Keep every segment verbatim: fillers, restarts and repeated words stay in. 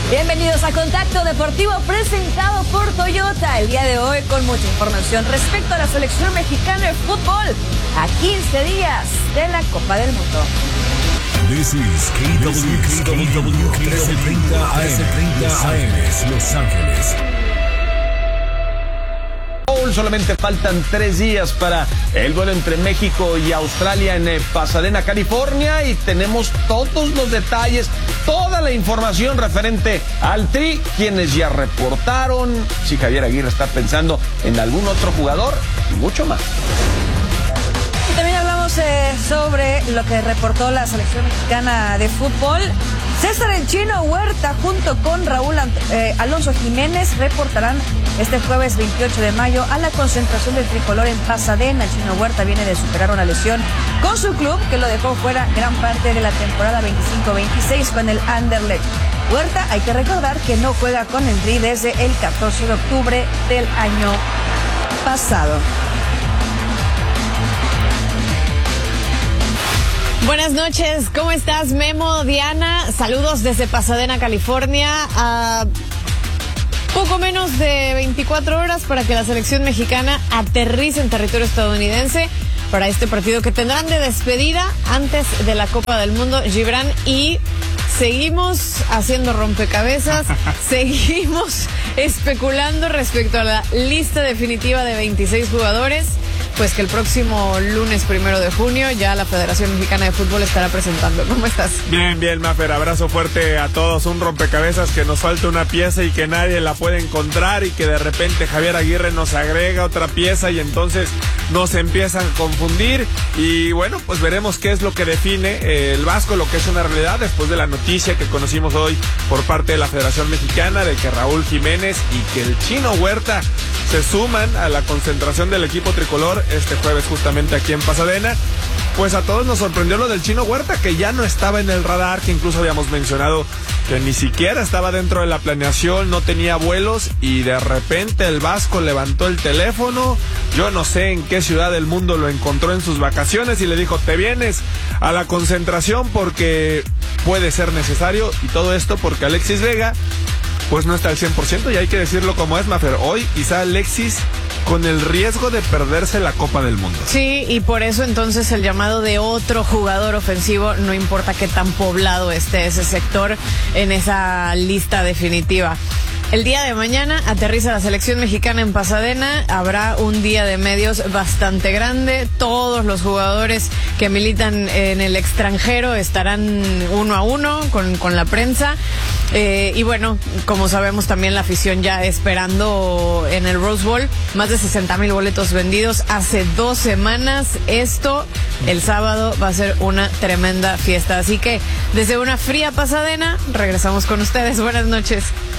Bienvenidos a Contacto Deportivo presentado por Toyota. El día de hoy con mucha información respecto a la selección mexicana de fútbol a quince días de la Copa del Mundo. This is K W K W trece treinta A M Los Ángeles. Solamente faltan tres días para el vuelo entre México y Australia en Pasadena, California, y tenemos todos los detalles, toda la información referente al Tri, quienes ya reportaron, si Javier Aguirre está pensando en algún otro jugador y mucho más. Y también hablamos eh, sobre lo que reportó la selección mexicana de fútbol. César El Chino Huerta junto con Raúl eh, Alonso Jiménez reportarán este jueves veintiocho de mayo a la concentración del tricolor en Pasadena. El Chino Huerta viene de superar una lesión con su club que lo dejó fuera gran parte de la temporada veinticinco veintiséis con el Anderlecht. Huerta, hay que recordar que no juega con el Tri desde el catorce de octubre del año pasado. Buenas noches, ¿cómo estás, Memo, Diana? Saludos desde Pasadena, California. A poco menos de veinticuatro horas para que la selección mexicana aterrice en territorio estadounidense para este partido que tendrán de despedida antes de la Copa del Mundo, Gibran, y seguimos haciendo rompecabezas, seguimos especulando respecto a la lista definitiva de veintiséis jugadores. Pues que el próximo lunes primero de junio ya la Federación Mexicana de Fútbol estará presentando. ¿Cómo estás? Bien, bien, Mafer. Abrazo fuerte a todos. Un rompecabezas que nos falta una pieza y que nadie la puede encontrar y que de repente Javier Aguirre nos agrega otra pieza y entonces nos empiezan a confundir. Y bueno, pues veremos qué es lo que define eh, el Vasco, lo que es una realidad después de la noticia que conocimos hoy por parte de la Federación Mexicana de que Raúl Jiménez y que el Chino Huerta se suman a la concentración del equipo tricolor este jueves justamente aquí en Pasadena. Pues a todos nos sorprendió lo del Chino Huerta, que ya no estaba en el radar, que incluso habíamos mencionado que ni siquiera estaba dentro de la planeación, no tenía vuelos, y de repente el Vasco levantó el teléfono, yo no sé en qué ciudad del mundo lo encontró en sus vacaciones y le dijo, te vienes a la concentración porque puede ser necesario, y todo esto porque Alexis Vega pues no está al cien por ciento, y hay que decirlo como es, Mafer. Hoy quizá Alexis con el riesgo de perderse la Copa del Mundo. Sí, y por eso entonces el llamado de otro jugador ofensivo, no importa qué tan poblado esté ese sector en esa lista definitiva. El día de mañana aterriza la selección mexicana en Pasadena, habrá un día de medios bastante grande, todos los jugadores que militan en el extranjero estarán uno a uno con, con la prensa, eh, y bueno, como sabemos también la afición ya esperando en el Rose Bowl, más de sesenta mil boletos vendidos hace dos semanas, esto el sábado va a ser una tremenda fiesta, así que desde una fría Pasadena regresamos con ustedes, buenas noches.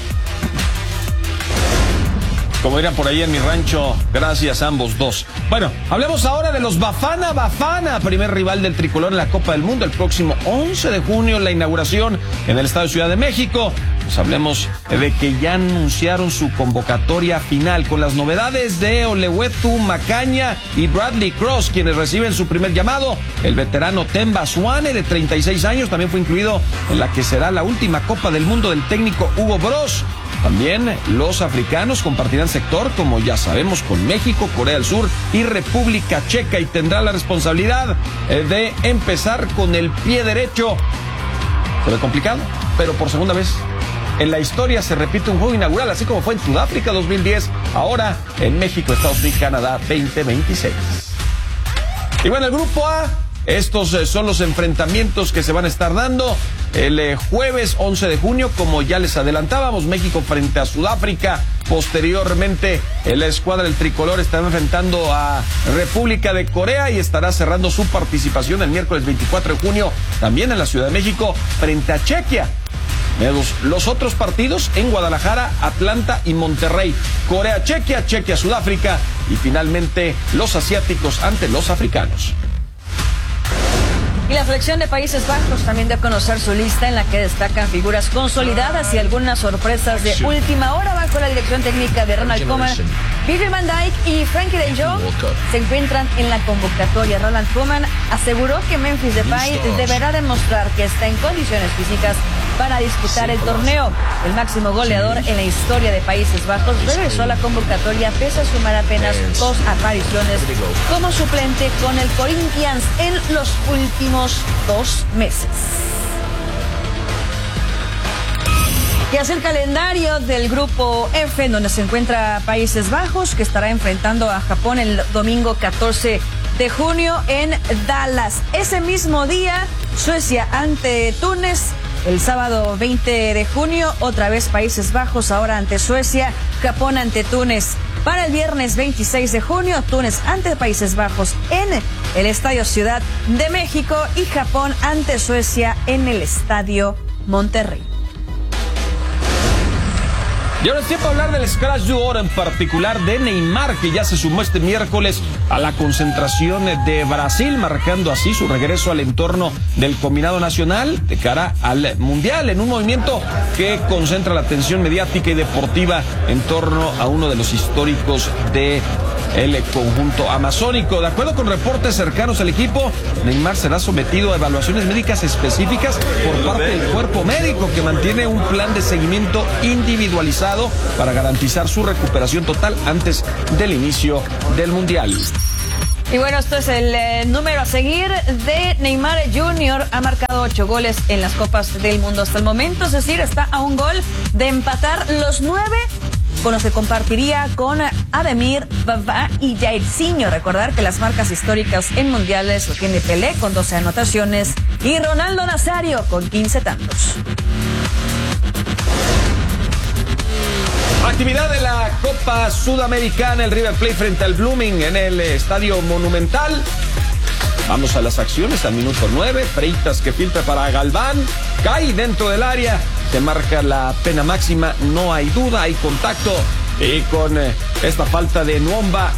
Como dirán por ahí en mi rancho, gracias a ambos dos. Bueno, hablemos ahora de los Bafana Bafana, primer rival del tricolor en la Copa del Mundo, el próximo once de junio, la inauguración en el Estadio Ciudad de México. Pues hablemos de que ya anunciaron su convocatoria final con las novedades de Olewetu Macaña y Bradley Cross, quienes reciben su primer llamado. El veterano Themba Zwane, de treinta y seis años, también fue incluido en la que será la última Copa del Mundo del técnico Hugo Broz. También los africanos compartirán sector, como ya sabemos, con México, Corea del Sur y República Checa, y tendrá la responsabilidad de empezar con el pie derecho. Se ve complicado, pero por segunda vez en la historia se repite un juego inaugural, así como fue en Sudáfrica dos mil diez, ahora en México, Estados Unidos y Canadá veinte veintiséis. Y bueno, el grupo A, estos eh, son los enfrentamientos que se van a estar dando el eh, jueves once de junio, como ya les adelantábamos, México frente a Sudáfrica. Posteriormente, eh, la escuadra del tricolor estará enfrentando a República de Corea y estará cerrando su participación el miércoles veinticuatro de junio, también en la Ciudad de México, frente a Chequia. Los, los otros partidos en Guadalajara, Atlanta y Monterrey. Corea, Chequia, Chequia, Sudáfrica, y finalmente los asiáticos ante los africanos. Y la selección de Países Bajos también dio a conocer su lista, en la que destacan figuras consolidadas y algunas sorpresas de última hora bajo la dirección técnica de Ronald Koeman. Virgil van Dijk y Frankie de Jong se encuentran en la convocatoria. Ronald Koeman aseguró que Memphis Depay deberá demostrar que está en condiciones físicas para disputar el torneo. El máximo goleador en la historia de Países Bajos regresó a la convocatoria pese a sumar apenas dos apariciones como suplente con el Corinthians en los últimos dos meses. Y hace el calendario del grupo F, en donde se encuentra Países Bajos, que estará enfrentando a Japón el domingo catorce de junio en Dallas. Ese mismo día, Suecia ante Túnez. El sábado veinte de junio, otra vez Países Bajos, ahora ante Suecia, Japón ante Túnez. Para el viernes veintiséis de junio, Túnez ante Países Bajos en el Estadio Ciudad de México y Japón ante Suecia en el Estadio Monterrey. Y ahora es tiempo de hablar del Scratch du Oro, en particular de Neymar, que ya se sumó este miércoles a la concentración de Brasil, marcando así su regreso al entorno del combinado nacional de cara al Mundial, en un movimiento que concentra la atención mediática y deportiva en torno a uno de los históricos de el conjunto amazónico. De acuerdo con reportes cercanos al equipo, Neymar será sometido a evaluaciones médicas específicas por parte del cuerpo médico, que mantiene un plan de seguimiento individualizado para garantizar su recuperación total antes del inicio del Mundial. Y bueno, esto es el eh, número a seguir de Neymar junior Ha marcado ocho goles en las Copas del Mundo hasta el momento, es decir, está a un gol de empatar los nueve con los que compartiría con Ademir, Vavá y Jairzinho. Recordar que las marcas históricas en mundiales lo tiene Pelé con doce anotaciones y Ronaldo Nazario con quince tantos. Actividad de la Copa Sudamericana, el River Plate frente al Blooming en el Estadio Monumental. Vamos a las acciones al minuto nueve. Freitas que filtra para Galván. Cae dentro del área. Se marca la pena máxima. No hay duda. Hay contacto. Y con eh, esta falta de Nwomba,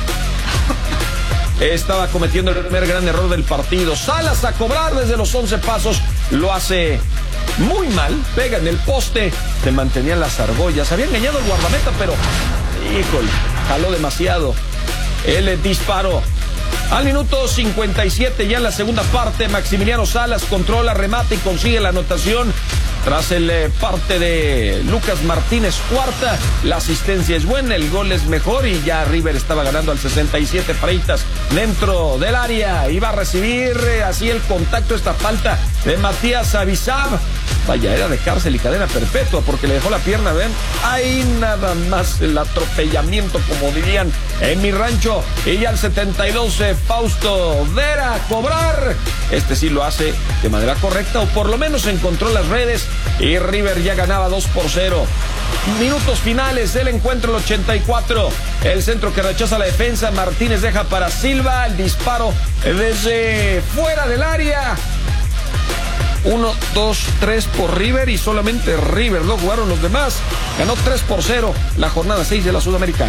estaba cometiendo el primer gran error del partido. Salas a cobrar desde los once pasos. Lo hace muy mal. Pega en el poste. Se mantenían las argollas. Había engañado el guardameta, pero híjole, jaló demasiado. El disparo. Al minuto cincuenta y siete, ya en la segunda parte, Maximiliano Salas controla, remata y consigue la anotación. Tras el eh, parte de Lucas Martínez Cuarta, la asistencia es buena, el gol es mejor y ya River estaba ganando al sesenta y siete. Freitas dentro del área, iba a recibir eh, así el contacto, esta falta de Matías Avizab. Vaya, era de cárcel y cadena perpetua porque le dejó la pierna, ven. Ahí nada más el atropellamiento, como dirían en mi rancho. Y ya al setenta y dos, eh, Fausto Vera a cobrar. Este sí lo hace de manera correcta, o por lo menos encontró las redes. Y River ya ganaba dos por cero. Minutos finales del encuentro, el ochenta y cuatro. El centro que rechaza la defensa. Martínez deja para Silva. El disparo desde fuera del área. Uno, dos, tres por River y solamente River. No jugaron los demás. Ganó tres por cero la jornada seis de la Sudamericana.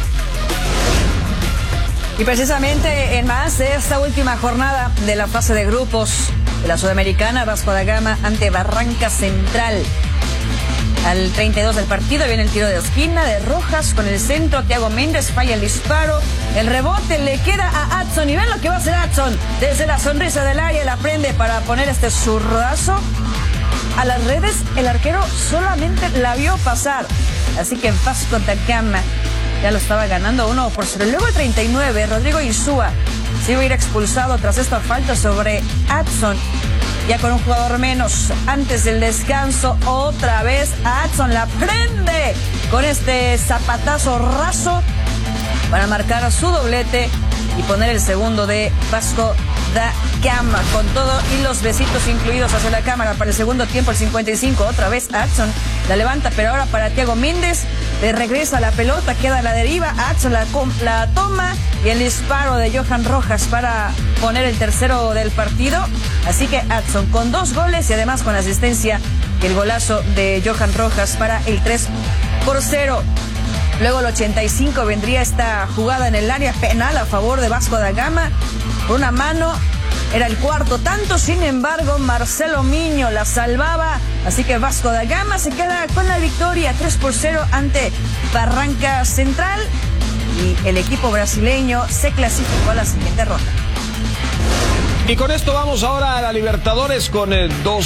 Y precisamente en más de esta última jornada de la fase de grupos de la Sudamericana, Vasco da Gama ante Barranca Central. Al treinta y dos del partido viene el tiro de esquina de Rojas con el centro. Thiago Méndez falla el disparo. El rebote le queda a Adson. Y ven lo que va a hacer Adson. Desde la sonrisa del área la prende para poner este zurdazo a las redes. El arquero solamente la vio pasar. Así que Vasco da Gama ya lo estaba ganando uno por cero. Luego el treinta y nueve, Rodrigo Insúa se iba a ir expulsado tras esta falta sobre Adson. Ya con un jugador menos, antes del descanso, otra vez Adson la prende con este zapatazo raso para marcar su doblete y poner el segundo de Vasco da Gama, con todo y los besitos incluidos hacia la cámara para el segundo tiempo, el cincuenta y cinco. Otra vez Adson la levanta, pero ahora para Thiago Méndez. Le regresa la pelota, queda a la deriva. Adson la, la toma y el disparo de Johan Rojas para poner el tercero del partido. Así que Adson con dos goles y además con asistencia y el golazo de Johan Rojas para el tres por cero. Luego el ochenta y cinco vendría esta jugada en el área penal a favor de Vasco da Gama. Por una mano, era el cuarto tanto, sin embargo Marcelo Miño la salvaba. Así que Vasco da Gama se queda con la victoria tres por cero ante Barranca Central. Y el equipo brasileño se clasificó a la siguiente ronda. Y con esto vamos ahora a la Libertadores con eh, dos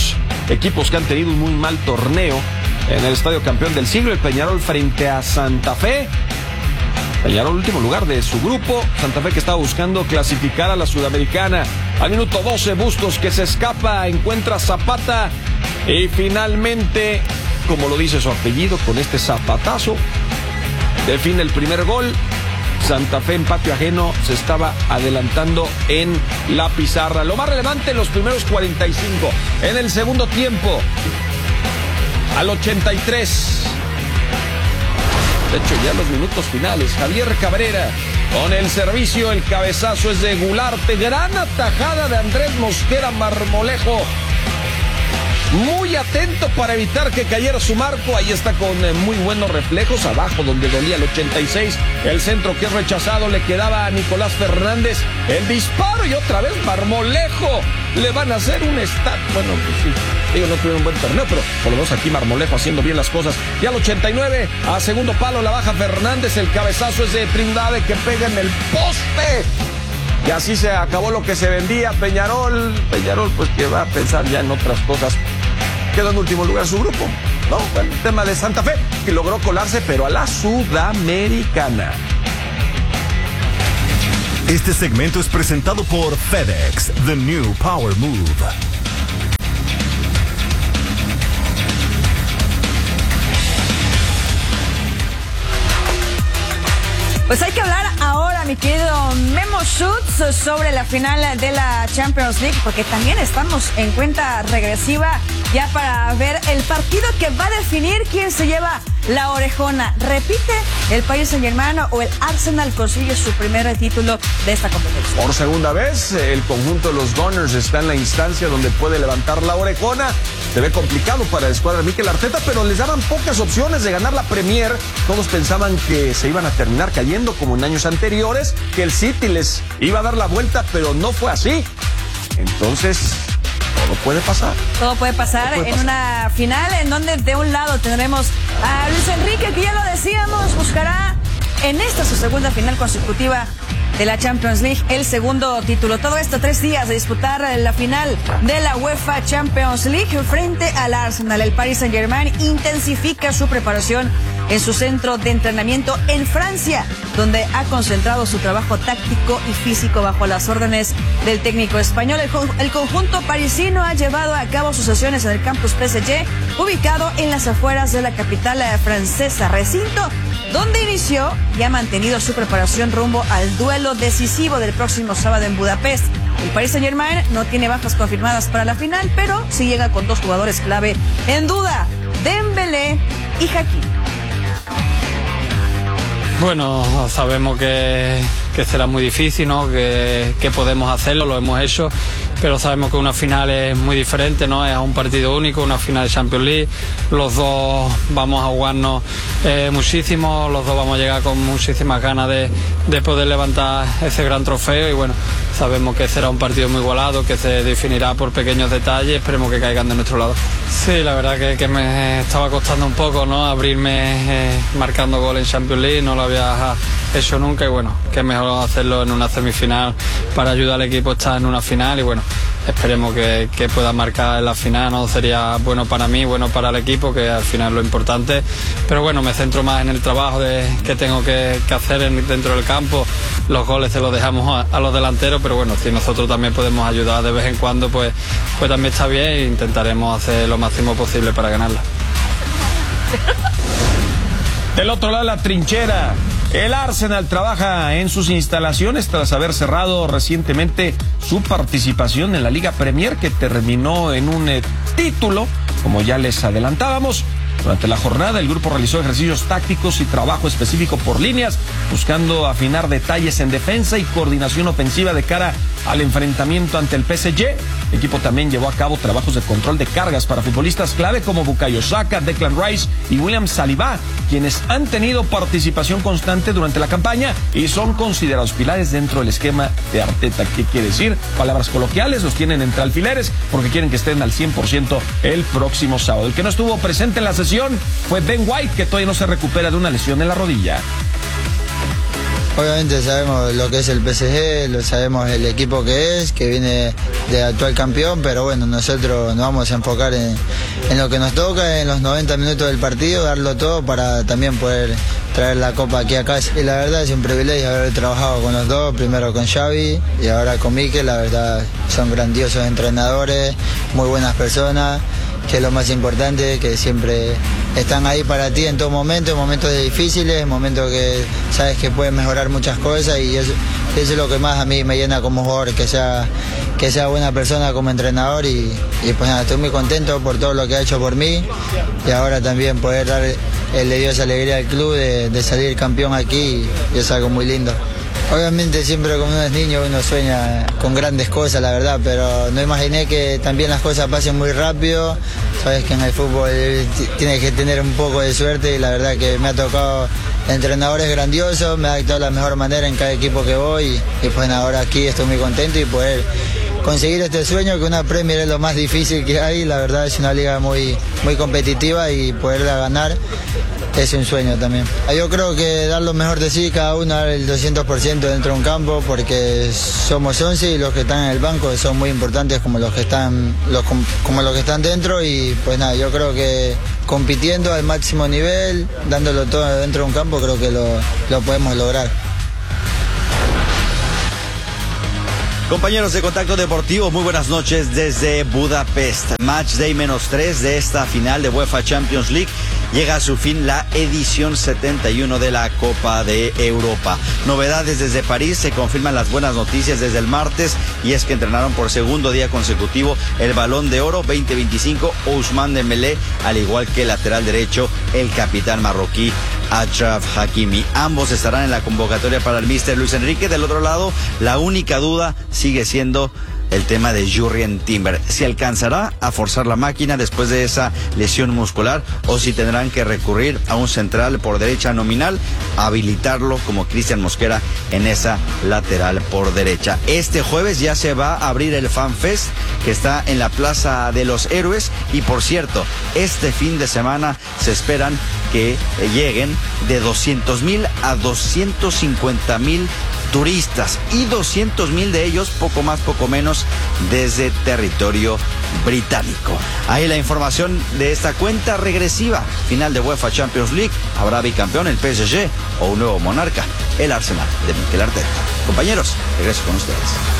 equipos que han tenido un muy mal torneo en el Estadio Campeón del Siglo. El Peñarol frente a Santa Fe. Peñarol, último lugar de su grupo. Santa Fe que estaba buscando clasificar a la Sudamericana. Al minuto doce, Bustos que se escapa, encuentra Zapata. Y finalmente, como lo dice su apellido, con este zapatazo, define el primer gol. Santa Fe en patio ajeno se estaba adelantando en la pizarra. Lo más relevante en los primeros cuarenta y cinco. En el segundo tiempo, al ochenta y tres. De hecho, ya en los minutos finales, Javier Cabrera con el servicio, el cabezazo es de Gularte. Gran atajada de Andrés Mosquera Marmolejo. Muy atento para evitar que cayera su marco. Ahí está con eh, muy buenos reflejos. Abajo donde dolía el ochenta y seis. El centro que es rechazado le quedaba a Nicolás Fernández. El disparo y otra vez Marmolejo. Le van a hacer un stat. Bueno, pues sí. Digo, no tuvieron un buen torneo, pero por lo menos aquí Marmolejo haciendo bien las cosas. Y al ochenta y nueve, a segundo palo la baja Fernández. El cabezazo es de Trindade que pega en el poste. Y así se acabó lo que se vendía. Peñarol, Peñarol pues que va a pensar ya en otras cosas. Quedó en último lugar su grupo, ¿no? El tema de Santa Fe, que logró colarse, pero a la Sudamericana. Este segmento es presentado por FedEx, The New Power Move. Pues hay que hablar ahora, mi querido Memo Schutz, sobre la final de la Champions League, porque también estamos en cuenta regresiva ya para ver el partido que va a definir quién se lleva la orejona. ¿Repite el Paris Saint-Germain o el Arsenal consigue su primer título de esta competencia? Por segunda vez, el conjunto de los Gunners está en la instancia donde puede levantar la orejona. Se ve complicado para la escuadra de Mikel Arteta, pero les daban pocas opciones de ganar la Premier. Todos pensaban que se iban a terminar cayendo como en años anteriores, que el City les iba a dar la vuelta, pero no fue así. Entonces, todo puede pasar. Todo puede pasar Todo puede en pasar. una final en donde de un lado tendremos a Luis Enrique, que ya lo decíamos, buscará en esta su segunda final consecutiva de la Champions League, el segundo título. Todo esto tres días de disputar la final de la UEFA Champions League frente al Arsenal. El Paris Saint-Germain intensifica su preparación en su centro de entrenamiento en Francia, donde ha concentrado su trabajo táctico y físico bajo las órdenes del técnico español. El, el conjunto parisino ha llevado a cabo sus sesiones en el campus P S G, ubicado en las afueras de la capital francesa, recinto donde inició y ha mantenido su preparación rumbo al duelo decisivo del próximo sábado en Budapest. El Paris Saint-Germain no tiene bajas confirmadas para la final, pero sí llega con dos jugadores clave en duda, Dembélé y Hakimi. Bueno, sabemos que, que será muy difícil, ¿no? Que, que podemos hacerlo, lo hemos hecho, pero sabemos que una final es muy diferente, ¿no? Es un partido único, una final de Champions League. Los dos vamos a jugarnos eh, muchísimo, los dos vamos a llegar con muchísimas ganas de, de poder levantar ese gran trofeo y bueno, sabemos que será un partido muy igualado, que se definirá por pequeños detalles, esperemos que caigan de nuestro lado. Sí, la verdad que, que me estaba costando un poco, ¿no? Abrirme eh, marcando gol en Champions League, no lo había hecho nunca y bueno, que mejor hacerlo en una semifinal para ayudar al equipo a estar en una final y bueno, esperemos que, que pueda marcar en la final, ¿no? Sería bueno para mí, bueno para el equipo, que al final es lo importante, pero bueno, me centro más en el trabajo de, que tengo que, que hacer en, dentro del campo. Los goles se los dejamos a, a los delanteros, pero bueno, si nosotros también podemos ayudar de vez en cuando, pues, pues también está bien e intentaremos hacer lo máximo posible para ganarla. Del otro lado la trinchera. El Arsenal trabaja en sus instalaciones tras haber cerrado recientemente su participación en la Liga Premier, que terminó en un eh, título, como ya les adelantábamos. Durante la jornada, el grupo realizó ejercicios tácticos y trabajo específico por líneas, buscando afinar detalles en defensa y coordinación ofensiva de cara al enfrentamiento ante el P S G. El equipo también llevó a cabo trabajos de control de cargas para futbolistas clave como Bukayo Saka, Declan Rice y William Saliba, quienes han tenido participación constante durante la campaña y son considerados pilares dentro del esquema de Arteta. ¿Qué quiere decir? Palabras coloquiales, los tienen entre alfileres porque quieren que estén al cien por ciento el próximo sábado. El que no estuvo presente en la sesión fue Ben White, que todavía no se recupera de una lesión en la rodilla. Obviamente sabemos lo que es el P S G, lo sabemos el equipo que es, que viene de actual campeón, pero bueno, nosotros nos vamos a enfocar en, en lo que nos toca, en los noventa minutos del partido, darlo todo para también poder traer la copa aquí a casa. Y la verdad es un privilegio haber trabajado con los dos, primero con Xavi y ahora con Mikel. La verdad son grandiosos entrenadores, muy buenas personas, que es lo más importante, que siempre están ahí para ti en todo momento, en momentos difíciles, en momentos que sabes que puedes mejorar muchas cosas, y eso, eso es lo que más a mí me llena como jugador, que sea, que sea buena persona como entrenador, y, y pues nada, estoy muy contento por todo lo que ha hecho por mí, y ahora también poder dar, él le dio esa alegría al club de, de salir campeón aquí, y es algo muy lindo. Obviamente siempre cuando uno es niño uno sueña con grandes cosas, la verdad, pero no imaginé que también las cosas pasen muy rápido. Sabes que en el fútbol tienes que tener un poco de suerte, y la verdad que me ha tocado entrenadores grandiosos, me ha actuado de la mejor manera en cada equipo que voy, y, y pues ahora aquí estoy muy contento y poder conseguir este sueño, que una Premier es lo más difícil que hay. La verdad es una liga muy, muy competitiva, y poderla ganar es un sueño también. Yo creo que dar lo mejor de sí, cada uno dar el doscientos por ciento dentro de un campo, porque somos once y los que están en el banco son muy importantes como los que están, los, como los que están dentro, y pues nada, yo creo que compitiendo al máximo nivel, dándolo todo dentro de un campo, creo que lo, lo podemos lograr. Compañeros de Contacto Deportivo, muy buenas noches desde Budapest. Match Day menos tres de esta final de UEFA Champions League. Llega a su fin la edición setenta y uno de la Copa de Europa. Novedades desde París, se confirman las buenas noticias desde el martes, y es que entrenaron por segundo día consecutivo el Balón de Oro veinte veinticinco, Ousmane Dembélé, al igual que el lateral derecho, el capitán marroquí Achraf Hakimi. Ambos estarán en la convocatoria para el míster Luis Enrique. Del otro lado, la única duda sigue siendo el tema de Jurrien Timber. Si alcanzará a forzar la máquina después de esa lesión muscular, o si tendrán que recurrir a un central por derecha nominal, habilitarlo como Cristian Mosquera en esa lateral por derecha. Este jueves ya se va a abrir el Fan Fest, que está en la Plaza de los Héroes, y por cierto, este fin de semana se esperan que lleguen de doscientos mil a doscientos cincuenta mil turistas, y doscientos mil de ellos, poco más, poco menos, desde territorio británico. Ahí la información de esta cuenta regresiva. Final de UEFA Champions League. ¿Habrá bicampeón el P S G o un nuevo monarca, el Arsenal de Mikel Arteta? Compañeros, regreso con ustedes.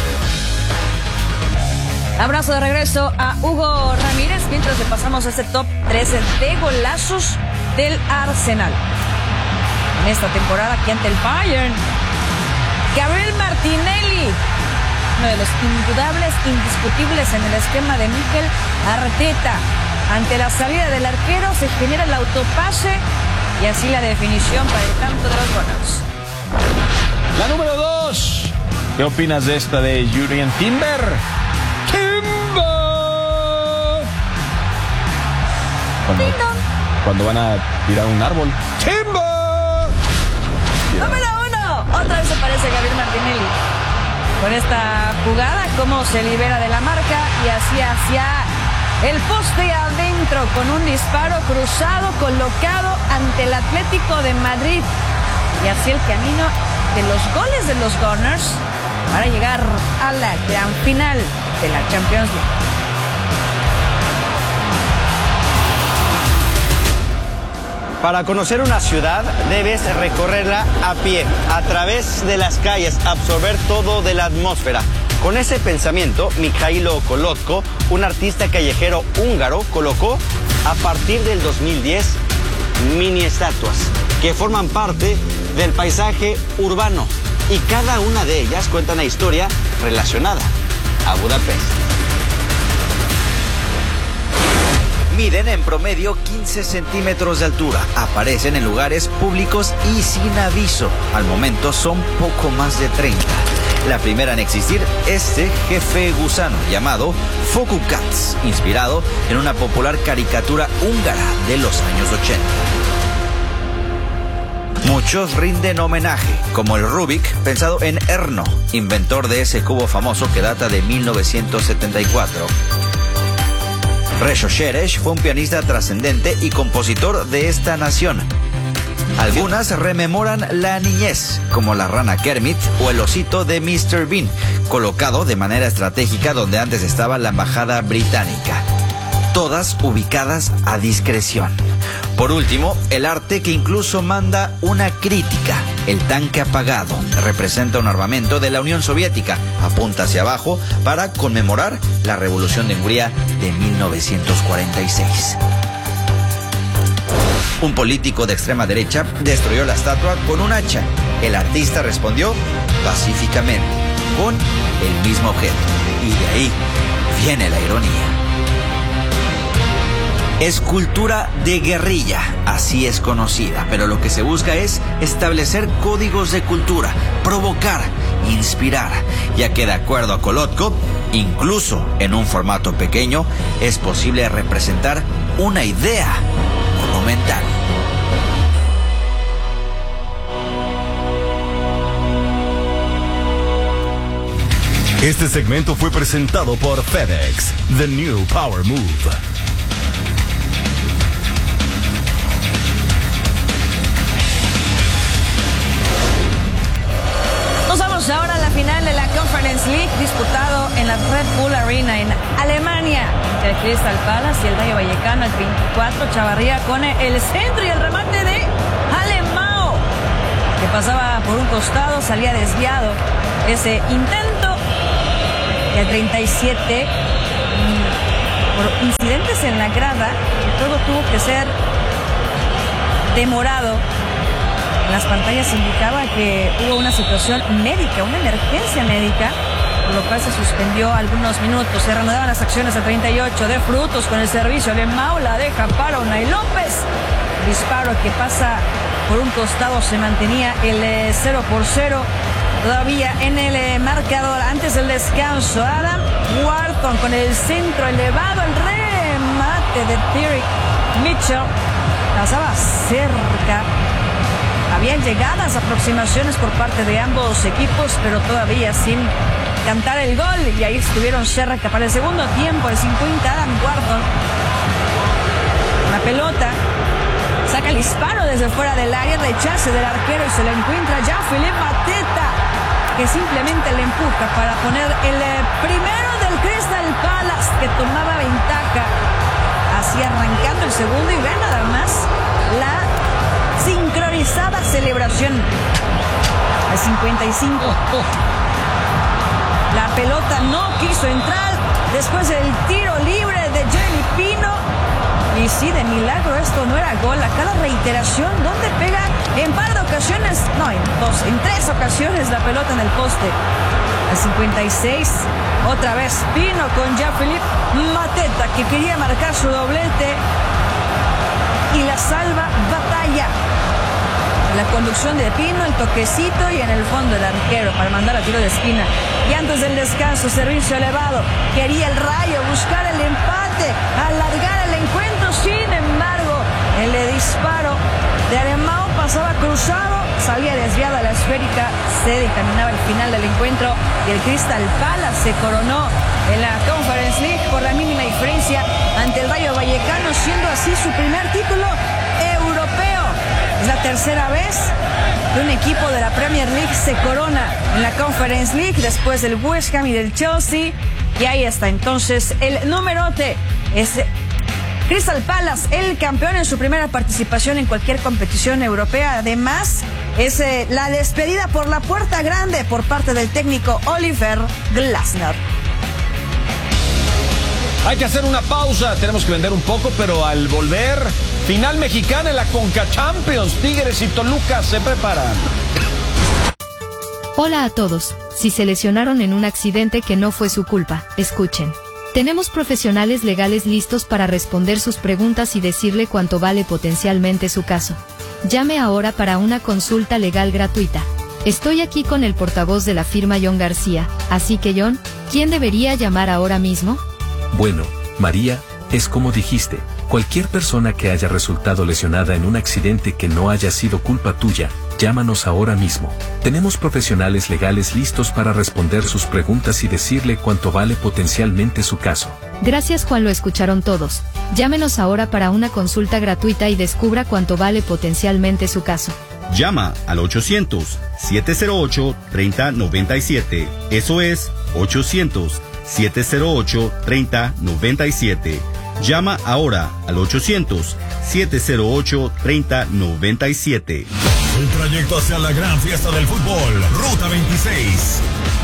Abrazo de regreso a Hugo Ramírez, mientras le pasamos este top trece de golazos del Arsenal en esta temporada aquí ante el Bayern. Gabriel Martinelli, uno de los indudables, indiscutibles en el esquema de Mikel Arteta. Ante la salida del arquero se genera el autopase, y así la definición para el tanto de los Gunners. La número dos. ¿Qué opinas de esta de Jurrien Timber? ¡Timber! Cuando, cuando van a tirar un árbol. ¡Timber! ¡Número uno! Otra vez aparece Gabriel Martinelli con esta jugada, cómo se libera de la marca y así hacia el poste adentro, con un disparo cruzado colocado ante el Atlético de Madrid, y así el camino de los goles de los Gunners para llegar a la gran final de la Champions League. Para conocer una ciudad debes recorrerla a pie, a través de las calles, absorber todo de la atmósfera. Con ese pensamiento, Mikhailo Kolotko, un artista callejero húngaro, colocó a partir del dos mil diez mini estatuas que forman parte del paisaje urbano, y cada una de ellas cuenta una historia relacionada a Budapest. Miden en promedio quince centímetros de altura, aparecen en lugares públicos y sin aviso. Al momento son poco más de treinta. La primera en existir es de jefe gusano llamado Fokukats, inspirado en una popular caricatura húngara de los años ochenta. Muchos rinden homenaje, como el Rubik, pensado en Erno, inventor de ese cubo famoso que data de mil novecientos setenta y cuatro. Resho Sheresh fue un pianista trascendente y compositor de esta nación. Algunas rememoran la niñez, como la rana Kermit o el osito de mister Bean, colocado de manera estratégica donde antes estaba la embajada británica. Todas ubicadas a discreción. Por último, el arte que incluso manda una crítica. El tanque apagado representa un armamento de la Unión Soviética, apunta hacia abajo para conmemorar la Revolución de Hungría de mil novecientos cuarenta y seis. Un político de extrema derecha destruyó la estatua con un hacha. El artista respondió pacíficamente con el mismo objeto. Y de ahí viene la ironía. Escultura de guerrilla, así es conocida, pero lo que se busca es establecer códigos de cultura, provocar, inspirar, ya que de acuerdo a Kolotko, incluso en un formato pequeño, es posible representar una idea monumental. Este segmento fue presentado por FedEx, The New Power Move. Ahora la final de la Conference League disputado en la Red Bull Arena en Alemania entre el Crystal Palace y el Rayo Vallecano. El veinticuatro, Chavarría con el centro y el remate de Alemão, que pasaba por un costado, salía desviado ese intento. Y el treinta y siete, por incidentes en la grada, todo tuvo que ser demorado. En las pantallas indicaba que hubo una situación médica, una emergencia médica, por lo cual se suspendió algunos minutos. Se reanudaban las acciones al treinta y ocho de Frutos con el servicio. Alemão la deja para Unai López. Disparo que pasa por un costado, se mantenía el eh, cero por cero. Todavía en el eh, marcador antes del descanso. Adam Wharton con el centro elevado, el remate de Tyrick Mitchell. Pasaba cerca. Habían llegadas aproximaciones por parte de ambos equipos, pero todavía sin cantar el gol. Y ahí estuvieron cerca para el segundo tiempo, el cincuenta, Adam Wharton. La pelota, saca el disparo desde fuera del área, rechace del arquero y se la encuentra Jean-Philippe Mateta, que simplemente le empuja para poner el primero del Crystal Palace, que tomaba ventaja. Así arrancando el segundo y ve nada más la sincronizada celebración. Al cincuenta y cinco. La pelota no quiso entrar después del tiro libre de Jeremy Pino. Y sí, de milagro esto no era gol. A cada reiteración, donde pega en par de ocasiones, no, en dos, en tres ocasiones la pelota en el poste. Al cincuenta y seis, otra vez Pino con Jean-Philippe Mateta, que quería marcar su doblete y la salva Batalla. La conducción de Pino, el toquecito y en el fondo el arquero para mandar a tiro de esquina. Y antes del descanso, servicio elevado. Quería el Rayo buscar el empate, alargar el encuentro. Sin embargo, el disparo de Alemão pasaba cruzado, salía desviada la esférica, se dictaminaba el final del encuentro y el Crystal Palace se coronó en la Conference League por la mínima diferencia ante el Rayo Vallecano, siendo así su primer título europeo. Es la tercera vez que un equipo de la Premier League se corona en la Conference League después del West Ham y del Chelsea. Y ahí está entonces el numerote. Es Crystal Palace, el campeón en su primera participación en cualquier competición europea. Además, es eh, la despedida por la puerta grande por parte del técnico Oliver Glasner. Hay que hacer una pausa, tenemos que vender un poco, pero al volver, final mexicana en la Conca Champions. Tigres y Toluca se preparan. Hola a todos. Si se lesionaron en un accidente que no fue su culpa, escuchen. Tenemos profesionales legales listos para responder sus preguntas y decirle cuánto vale potencialmente su caso. Llame ahora para una consulta legal gratuita. Estoy aquí con el portavoz de la firma John García, así que John, ¿quién debería llamar ahora mismo? Bueno, María, es como dijiste, cualquier persona que haya resultado lesionada en un accidente que no haya sido culpa tuya, Llámanos ahora mismo. Tenemos profesionales legales listos para responder sus preguntas y decirle cuánto vale potencialmente su caso. Gracias, Juan, lo escucharon todos. Llámenos ahora para una consulta gratuita y descubra cuánto vale potencialmente su caso. Llama al ochocientos, siete cero ocho, tres cero nueve siete. Eso es ochocientos, siete cero ocho, tres cero nueve siete. Llama ahora al ochocientos, siete cero ocho, tres cero nueve siete. El trayecto hacia la gran fiesta del fútbol, Ruta veintiséis.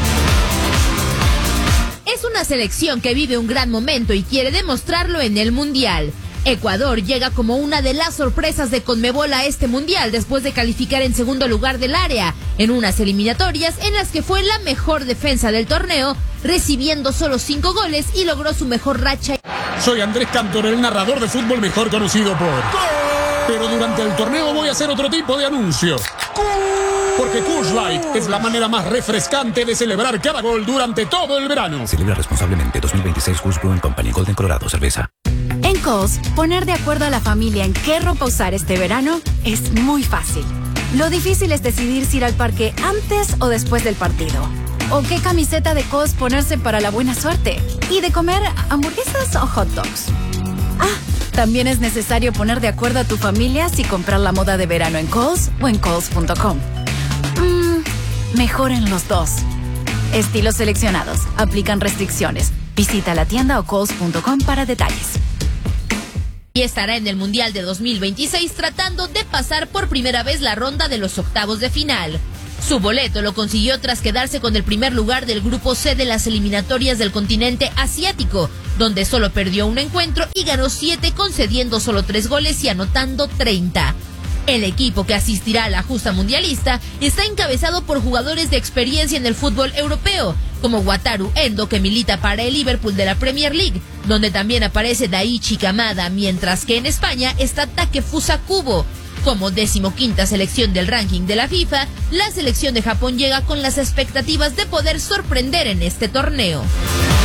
Es una selección que vive un gran momento y quiere demostrarlo en el Mundial. Ecuador llega como una de las sorpresas de Conmebol a este Mundial después de calificar en segundo lugar del área, en unas eliminatorias en las que fue la mejor defensa del torneo, recibiendo solo cinco goles y logró su mejor racha. Soy Andrés Cantor, el narrador de fútbol mejor conocido por... Pero durante el torneo voy a hacer otro tipo de anuncio. Porque Coors Light es la manera más refrescante de celebrar cada gol durante todo el verano. Celebra responsablemente. Dos mil veintiséis Coors Brewing Company, Golden, Colorado, cerveza. En Kohl's, poner de acuerdo a la familia en qué ropa usar este verano es muy fácil. Lo difícil es decidir si ir al parque antes o después del partido. O qué camiseta de Kohl's ponerse para la buena suerte. Y de comer hamburguesas o hot dogs. Ah, también es necesario poner de acuerdo a tu familia si comprar la moda de verano en Kohl's o en Kohl's punto com. Mm, mejor en los dos. Estilos seleccionados. Aplican restricciones. Visita la tienda o Kohl's punto com para detalles. Y estará en el Mundial de dos mil veintiséis tratando de pasar por primera vez la ronda de los octavos de final. Su boleto lo consiguió tras quedarse con el primer lugar del grupo C de las eliminatorias del continente asiático, donde solo perdió un encuentro y ganó siete, concediendo solo tres goles y anotando treinta. El equipo que asistirá a la justa mundialista está encabezado por jugadores de experiencia en el fútbol europeo, como Wataru Endo, que milita para el Liverpool de la Premier League, donde también aparece Daichi Kamada, mientras que en España está Takefusa Kubo. Como decimoquinta selección del ranking de la FIFA, la selección de Japón llega con las expectativas de poder sorprender en este torneo.